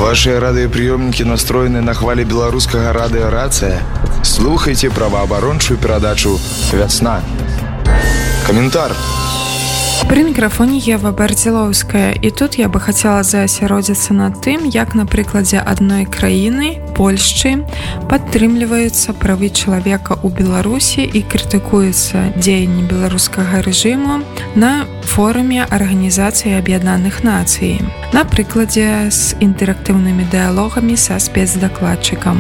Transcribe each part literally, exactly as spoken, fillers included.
Ваши радыёпрыёмнікі настроены на хвалі беларускага радыё-рацыя? Слухайте праваабарончую перадачу «Вясна». Каментар. При мікрафоне Ева Бардзілоўская, і тут я бы хацела заасяродзіцца на тым, як на прыкладзе адной краіны, Польшчы, падтрымліваюцца правы чалавека ў Беларусі і крытыкуюцца дзеянні беларускага рэжыму на форуме Арганізацыі Аб'яднаных Нацый, на прыкладзе з інтэрактыўнымі дыялогамі са спецдакладчыкам.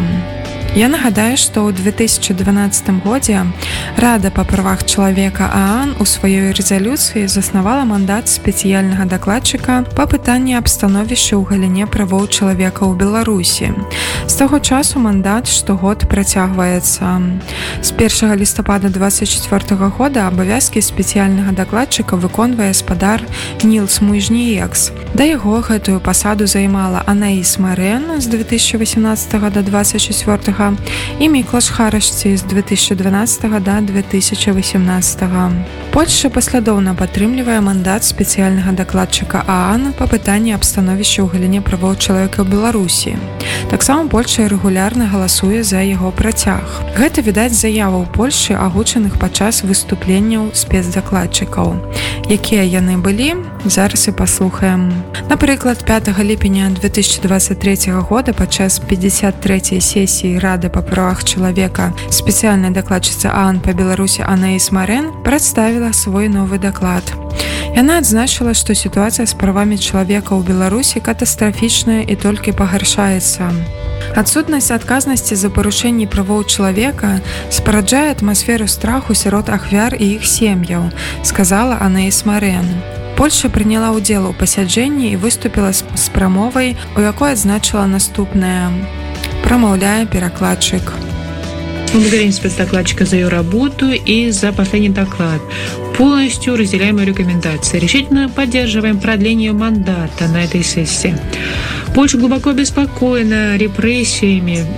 Я нагадаю, што ў две тысячы дванаццатым годзе Рада па правах чалавека ААН у сваёй рэзалюцыі заснавала мандат спецыяльнага дакладчыка па пытанні аб становішчы ў галіне правоў чалавека ў Беларусі. З таго часу мандат штогод працягваецца. З першага лістапада дваццаць чвёртага года абавязкі спецыяльнага дакладчыка выконвае спадар Нілс Мужніекс. Да яго гэтую пасаду займала Анаіс Марэн з две тысячи васемнадцатага да дваццаць чвёртага і Міклаш Харашці з две тысячи дванаццатага да две тысячи восемнадцатага. Польшча паслядоўна падтрымлівае мандат спецыяльнага дакладчыка ААН па пытанні аб становішчы ў галіне правоў чалавека ў Беларусі. Таксама Польшча рэгулярна галасуе за яго працяг. Гэта відаць заяваў Польшчы, агучаных падчас выступленняў спецдакладчыкаў. Якія яны былі, зараз і паслухаем. Напрыклад, пятага ліпеня две тысячи двадцать третьего года падчас пятьдесят третьей сесіі Рады па правах чалавека спецыяльная дакладчыца ААН па Беларусі Анаіс Марэн прадставіла свой новы даклад. Яна адзначыла, што сітуацыя з правамі чалавека ў Беларусі катастрафічная і толькі пагаршаецца. Адсутнасць адказнасці за парушэнні правоў чалавека спараджае атмасферу страху сярод ахвяр і іх сем'яў, сказала Анаіс Марэн. Польша прыняла ўдзел у пасяджэнні і выступіла з прамовай, у якой адзначыла наступнае. Промаўляе перакладчик. Благодарим спецдокладчика за ее работу и за последний доклад. Полностью разделяем ее рекомендации. Решительно поддерживаем продление мандата на этой сессии. Польша глубоко обеспокоена репрессиями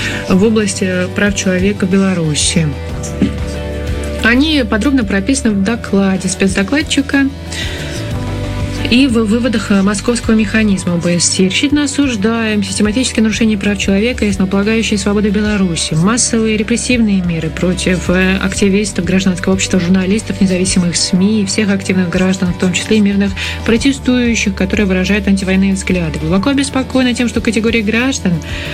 в области прав человека в Беларуси. Они подробно прописаны в докладе спецдокладчика и в выводах московского механизма ОБСЕ. Решительно осуждаем систематические нарушения прав человека и основополагающие свободы Беларуси, массовые репрессивные меры против активистов, гражданского общества, журналистов, независимых СМИ и всех активных граждан, в том числе и мирных протестующих, которые выражают антивоенные взгляды. Глубоко обеспокоены тем, что категории граждан,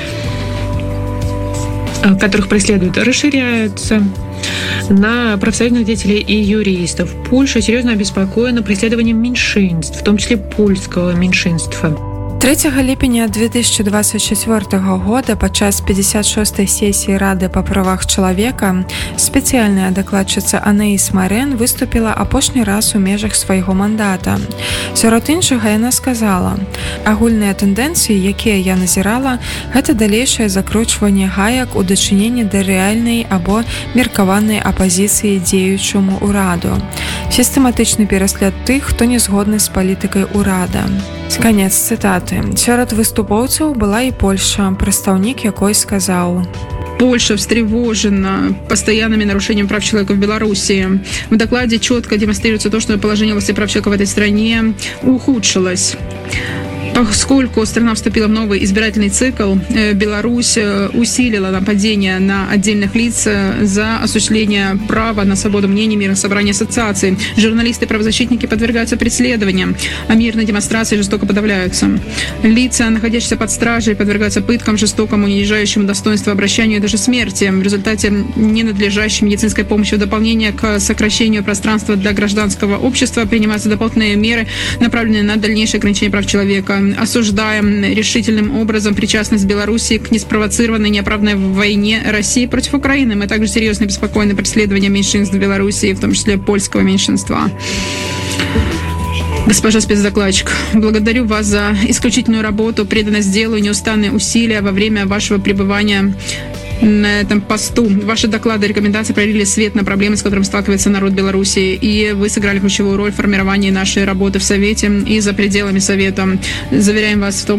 которых преследуют, расширяются на профсоюзных деятелей и юристов. Польша серьезно обеспокоена преследованием меньшинств, в том числе польского меньшинства. трэцяга ліпеня две тысячи двадцать четвёртого года падчас пятьдесят шостой сесіі Рады па правах чалавека спецыяльная дакладчыца Анаіс Марэн выступіла апошні раз у межах свайго мандата. Сярод іншага яна сказала: агульныя тэндэнцыі, якія я назірала, гэта далейшае закручванне гаек у дачыненні да рэальнай або меркаванай апазіцыі дзеючаму ўраду, сістэматычны пераслед тых, хто не згодны з палітыкай ўрада. Канец цытаты. Сярод выступоўцаў была і Польша, прадстаўнік якой сказаў: Польша встревожена постоянными нарушениями прав человека в Беларуси. В докладе четко демонстрируется то, что положение в области прав человека в этой стране ухудшилось. Поскольку страна вступила в новый избирательный цикл, Беларусь усилила нападение на отдельных лиц за осуществление права на свободу мнений, мирных собраний, ассоциаций. Журналисты и правозащитники подвергаются преследованиям, а мирные демонстрации жестоко подавляются. Лица, находящиеся под стражей, подвергаются пыткам, жестокому, унижающему достоинство обращению и даже смерти. В результате ненадлежащей медицинской помощи в дополнение к сокращению пространства для гражданского общества принимаются дополнительные меры, направленные на дальнейшее ограничение прав человека. Осуждаем решительным образом причастность Беларуси к неспровоцированной неоправданной войне России против Украины. Мы также серьезно обеспокоены преследованием меньшинств в Беларуси, в том числе польского меньшинства. Госпожа спецдокладчик, благодарю вас за исключительную работу, преданность делу и неустанные усилия во время вашего пребывания на этом посту. Ваши доклады и рекомендации пролили свет на проблемы, с которыми сталкивается народ Беларуси, и вы сыграли ключевую роль в формировании нашей работы в Совете и за пределами Совета. Заверяем вас в том,